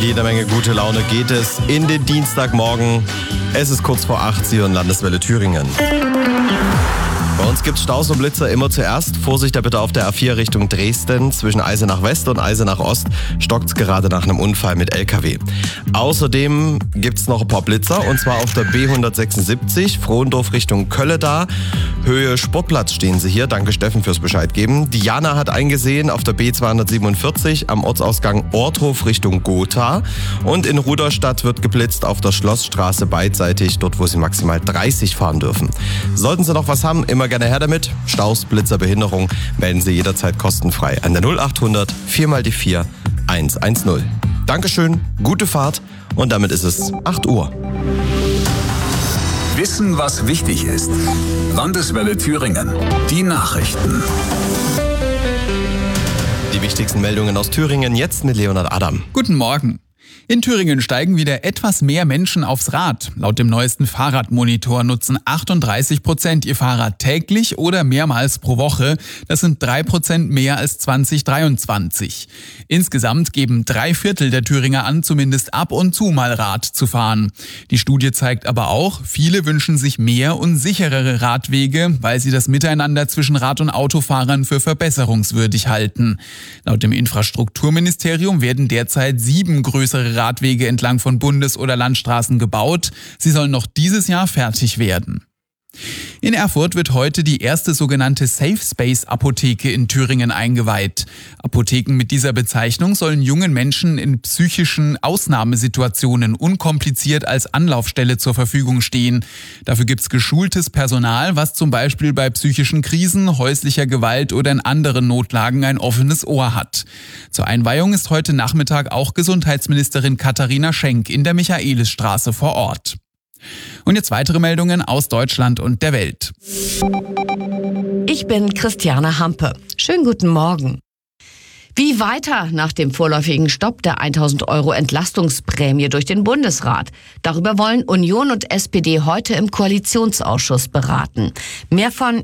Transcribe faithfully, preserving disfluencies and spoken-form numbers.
Jede Menge gute Laune geht es in den Dienstagmorgen. Es ist kurz vor acht, Sie hören Landeswelle Thüringen. Bei uns gibt es Staus und Blitzer immer zuerst. Vorsicht da bitte auf der A vier Richtung Dresden. Zwischen Eisenach West und Eisenach Ost stockt es gerade nach einem Unfall mit L K W. Außerdem gibt es noch ein paar Blitzer und zwar auf der B hundertsechsundsiebzig, Frohndorf Richtung Kölleda. Höhe Sportplatz stehen Sie hier. Danke Steffen fürs Bescheid geben. Diana hat eingesehen auf der B zweihundertsiebenundvierzig am Ortsausgang Orthof Richtung Gotha. Und in Rudolstadt wird geblitzt auf der Schlossstraße beidseitig, dort wo Sie maximal dreißig fahren dürfen. Sollten Sie noch was haben, immer gerne her damit. Staus, Blitzer, Behinderung melden Sie jederzeit kostenfrei an der null achthundert vier mal die vier eins eins null. Dankeschön, gute Fahrt und damit ist es acht Uhr. Wissen, was wichtig ist. Landeswelle Thüringen. Die Nachrichten. Die wichtigsten Meldungen aus Thüringen jetzt mit Leonhard Adam. Guten Morgen. In Thüringen steigen wieder etwas mehr Menschen aufs Rad. Laut dem neuesten Fahrradmonitor nutzen achtunddreißig Prozent ihr Fahrrad täglich oder mehrmals pro Woche. Das sind drei Prozent mehr als zwanzig dreiundzwanzig. Insgesamt geben drei Viertel der Thüringer an, zumindest ab und zu mal Rad zu fahren. Die Studie zeigt aber auch, viele wünschen sich mehr und sicherere Radwege, weil sie das Miteinander zwischen Rad- und Autofahrern für verbesserungswürdig halten. Laut dem Infrastrukturministerium werden derzeit sieben größere Radwege entlang von Bundes- oder Landstraßen gebaut. Sie sollen noch dieses Jahr fertig werden. In Erfurt wird heute die erste sogenannte Safe Space Apotheke in Thüringen eingeweiht. Apotheken mit dieser Bezeichnung sollen jungen Menschen in psychischen Ausnahmesituationen unkompliziert als Anlaufstelle zur Verfügung stehen. Dafür gibt's geschultes Personal, was zum Beispiel bei psychischen Krisen, häuslicher Gewalt oder in anderen Notlagen ein offenes Ohr hat. Zur Einweihung ist heute Nachmittag auch Gesundheitsministerin Katharina Schenk in der Michaelisstraße vor Ort. Und jetzt weitere Meldungen aus Deutschland und der Welt. Ich bin Christiane Hampe. Schönen guten Morgen. Wie weiter nach dem vorläufigen Stopp der tausend Euro Entlastungsprämie durch den Bundesrat? Darüber wollen Union und S P D heute im Koalitionsausschuss beraten. Mehr von